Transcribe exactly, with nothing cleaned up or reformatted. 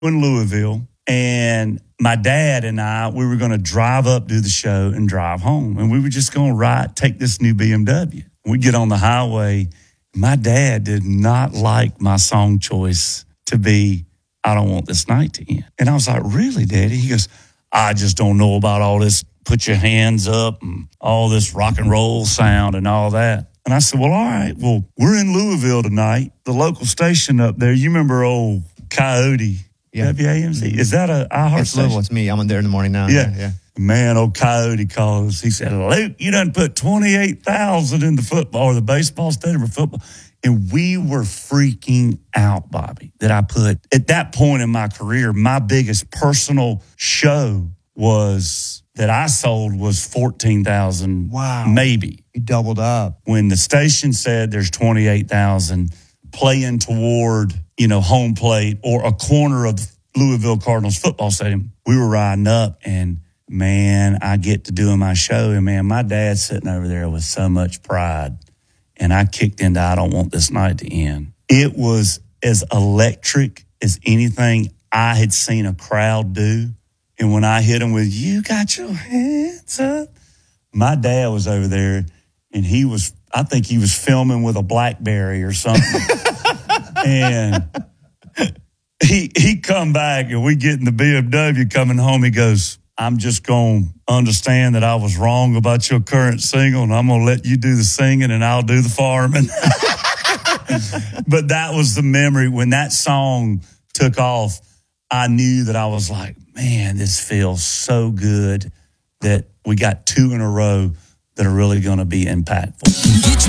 in Louisville, and my dad and I, we were going to drive up, do the show, and drive home. And we were just going to ride, take this new B M W. We get on the highway. My dad did not like my song choice to be I Don't Want This Night to End. And I was like, really, Daddy? He goes, I just don't know about all this put your hands up and all this rock and roll sound and all that. And I said, well, all right, well, we're in Louisville tonight. The local station up there, you remember old Coyote, yeah. W A M C? Is that a iHeart It's station? Louisville, it's me. I'm there in the morning now. Yeah. Yeah. yeah. Man, old Coyote calls. He said, Luke, you done put twenty-eight thousand in the football or the baseball stadium for football. And we were freaking out, Bobby, that I put, at that point in my career, my biggest personal show was that I sold was fourteen thousand. Wow. Maybe. You doubled up. When the station said there's twenty-eight thousand playing toward, you know, home plate or a corner of Louisville Cardinals football stadium, we were riding up and, man, I get to doing my show. And, man, my dad's sitting over there with so much pride. And I kicked into I Don't Want This Night to End. It was as electric as anything I had seen a crowd do. And when I hit him with, you got your hands up, my dad was over there, and he was, I think he was filming with a BlackBerry or something. And he he come back, and we get in the B M W coming home. He goes, I'm just going to understand that I was wrong about your current single, and I'm going to let you do the singing, and I'll do the farming. But that was the memory. When that song took off, I knew that I was like, man, this feels so good that we got two in a row that are really going to be impactful.